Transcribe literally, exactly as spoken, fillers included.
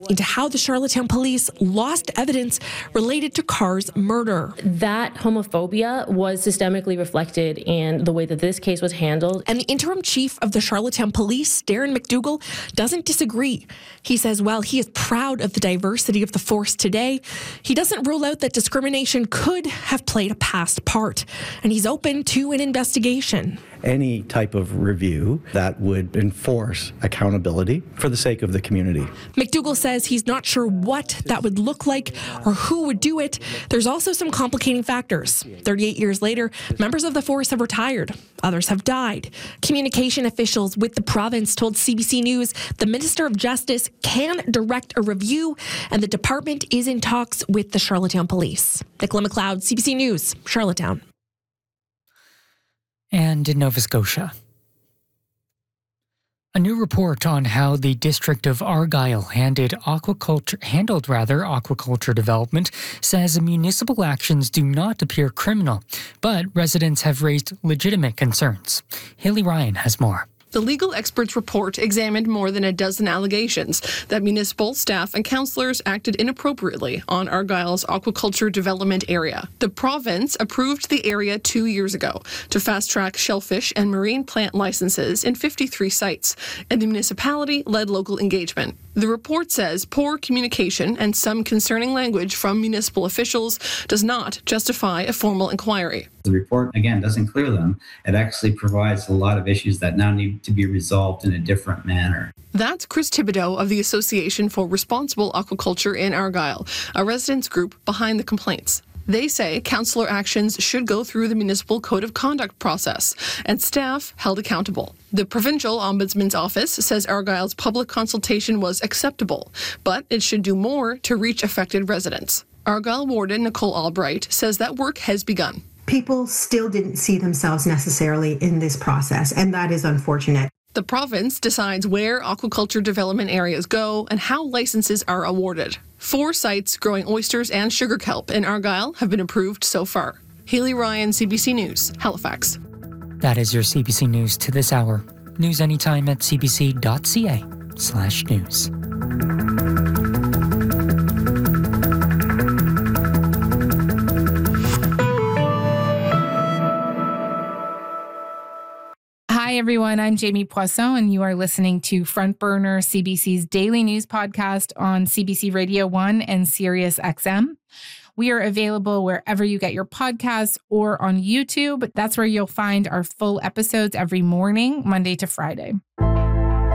into how the Charlottetown police lost evidence related to Carr's murder. That homophobia was systemically reflected in the way that this case was handled. And the interim chief of the Charlottetown police, Darren McDougall, doesn't disagree. He says while he is proud of the diversity of the force today, he doesn't rule out that discrimination could have played a past part. And he's open to an investigation. Any type of review that would enforce accountability for the sake of the community. McDougall says he's not sure what that would look like or who would do it. There's also some complicating factors. thirty-eight years later, members of the force have retired. Others have died. Communication officials with the province told C B C News the Minister of Justice can direct a review, and the department is in talks with the Charlottetown Police. Nicola McLeod, C B C News, Charlottetown. And in Nova Scotia, a new report on how the District of Argyll handled aquaculture, handled rather aquaculture development says municipal actions do not appear criminal, but residents have raised legitimate concerns. Haley Ryan has more. The legal experts' report examined more than a dozen allegations that municipal staff and councillors acted inappropriately on Argyll's aquaculture development area. The province approved the area two years ago to fast-track shellfish and marine plant licenses in fifty-three sites, and the municipality led local engagement. The report says poor communication and some concerning language from municipal officials does not justify a formal inquiry. The report, again, doesn't clear them. It actually provides a lot of issues that now need to be resolved in a different manner. That's Chris Thibodeau of the Association for Responsible Aquaculture in Argyll, a residents group behind the complaints. They say councillor actions should go through the municipal code of conduct process and staff held accountable. The provincial ombudsman's office says Argyll's public consultation was acceptable, but it should do more to reach affected residents. Argyll warden Nicole Albright says that work has begun. People still didn't see themselves necessarily in this process, and that is unfortunate. The province decides where aquaculture development areas go and how licenses are awarded. Four sites growing oysters and sugar kelp in Argyll have been approved so far. Haley Ryan, C B C News, Halifax. That is your C B C News to this hour. News anytime at cbc.ca slash news. Hi, everyone. I'm Jamie Poisson, and you are listening to Front Burner, C B C's daily news podcast on C B C Radio one and Sirius X M. We are available wherever you get your podcasts or on YouTube. That's where you'll find our full episodes every morning, Monday to Friday.